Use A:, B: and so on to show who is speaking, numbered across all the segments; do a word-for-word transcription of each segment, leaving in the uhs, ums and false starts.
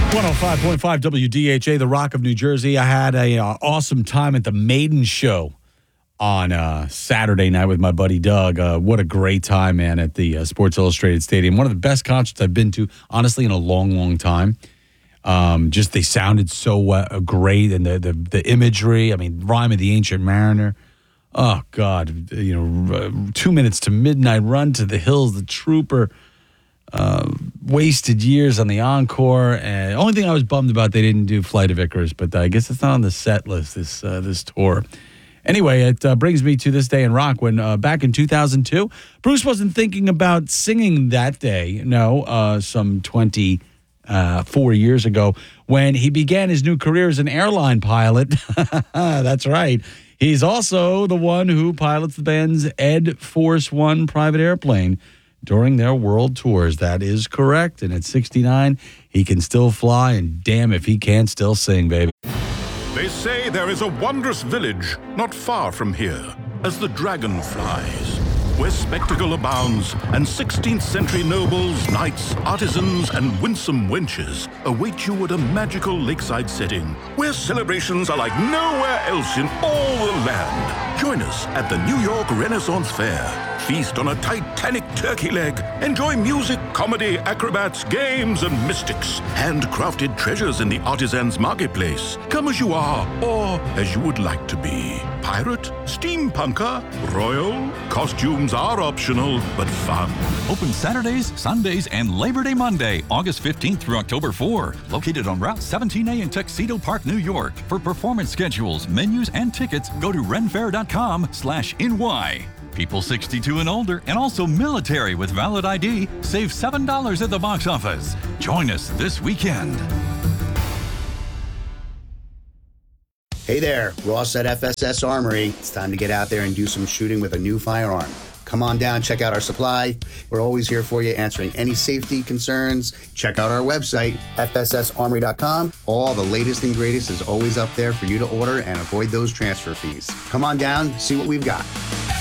A: one oh five point five W D H A, the Rock of New Jersey. I had a uh, awesome time at the Maiden Show on uh, Saturday night with my buddy Doug. Uh, what a great time, man, at the uh, Sports Illustrated Stadium. One of the best concerts I've been to, honestly, in a long, long time. Um, just they sounded so uh, great, and the, the the imagery. I mean, Rhyme of the Ancient Mariner. Oh God, you know, uh, Two Minutes to Midnight, Run to the Hills, The Trooper. Uh, wasted Years on the encore. And only thing I was bummed about, they didn't do Flight of Icarus, but I guess it's not on the set list this uh, this tour. Anyway, it uh, brings me to this day in rock when uh, back in two thousand two, Bruce wasn't thinking about singing that day. No, uh, some twenty-four years ago when he began his new career as an airline pilot. That's right. He's also the one who pilots the band's Ed Force One private airplane during their world tours. That is correct. And at sixty-nine, he can still fly, and damn if he can't still sing, baby.
B: They say there is a wondrous village not far from here, as the dragon flies, where spectacle abounds, and sixteenth century nobles, knights, artisans, and winsome wenches await you at a magical lakeside setting, where celebrations are like nowhere else in all the land. Join us at the New York Renaissance Fair. Feast on a titanic turkey leg. Enjoy music, comedy, acrobats, games, and mystics. Handcrafted treasures in the artisans' marketplace. Come as you are, or as you would like to be. Pirate, steampunker, royal. Costumes are optional, but fun.
C: Open Saturdays, Sundays, and Labor Day Monday, August fifteenth through October fourth. Located on Route seventeen A in Tuxedo Park, New York. For performance schedules, menus, and tickets, go to renfair.com slash NY. People sixty-two and older, and also military with valid I D, save seven dollars at the box office. Join us this weekend.
D: Hey there, Ross at F S S Armory. It's time to get out there and do some shooting with a new firearm. Come on down, check out our supply. We're always here for you, answering any safety concerns. Check out our website, F S S armory dot com. All the latest and greatest is always up there for you to order, and avoid those transfer fees. Come on down, see what we've got.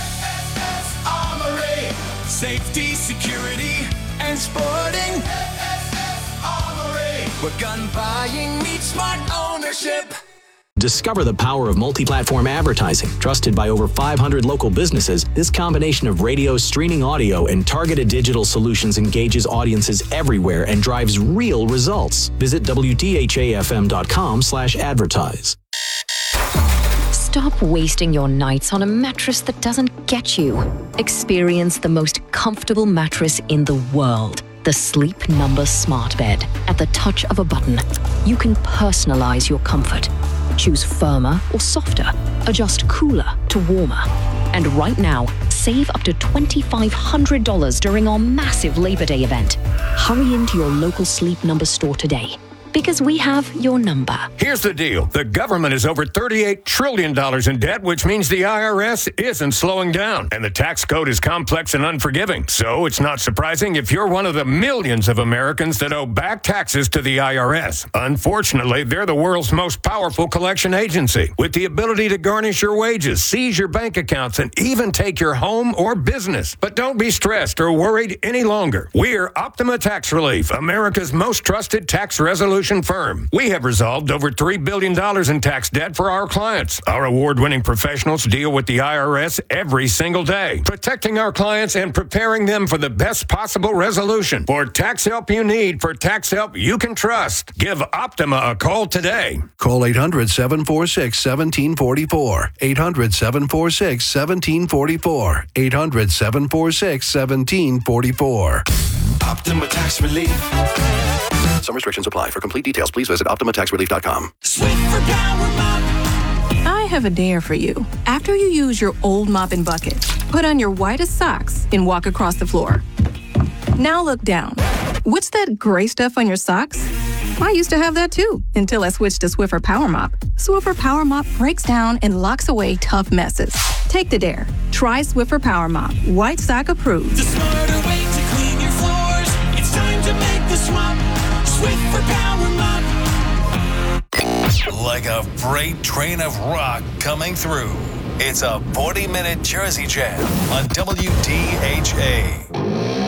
E: Safety, security, and sporting. F S S Armory. Where gun buying meets smart ownership.
F: Discover the power of multi-platform advertising. Trusted by over five hundred local businesses, this combination of radio, streaming audio, and targeted digital solutions engages audiences everywhere and drives real results. Visit W D H A F M dot com slash advertise.
G: Stop wasting your nights on a mattress that doesn't get you. Experience the most comfortable mattress in the world. The Sleep Number Smart Bed. At the touch of a button, you can personalize your comfort. Choose firmer or softer. Adjust cooler to warmer. And right now, save up to two thousand five hundred dollars during our massive Labor Day event. Hurry into your local Sleep Number store today, because we have your number.
H: Here's the deal. The government is over thirty-eight trillion dollars in debt, which means the I R S isn't slowing down. And the tax code is complex and unforgiving. So it's not surprising if you're one of the millions of Americans that owe back taxes to the I R S. Unfortunately, they're the world's most powerful collection agency, with the ability to garnish your wages, seize your bank accounts, and even take your home or business. But don't be stressed or worried any longer. We're Optima Tax Relief, America's most trusted tax resolution firm. We have resolved over three billion dollars in tax debt for our clients. Our award-winning professionals deal with the I R S every single day, protecting our clients and preparing them for the best possible resolution. For tax help you need, for tax help you can trust, give Optima a call today.
I: Call eight hundred, seven four six, one seven four four. eight hundred, seven four six, one seven four four. eight hundred, seven four six, one seven four four.
E: Optima Tax Relief.
I: Some restrictions apply. For complete details, please visit optima tax relief dot com.
E: Swiffer Power Mop.
J: I have a dare for you. After you use your old mop and bucket, put on your whitest socks and walk across the floor. Now look down. What's that gray stuff on your socks? I used to have that too, until I switched to Swiffer Power Mop. Swiffer Power Mop breaks down and locks away tough messes. Take the dare. Try Swiffer Power Mop. White sock approved.
E: The smarter way to clean your floors. It's time to make the swap. Swiffer Power Mop.
K: Like a freight train of rock coming through. It's a forty-minute Jersey Jam on W D H A.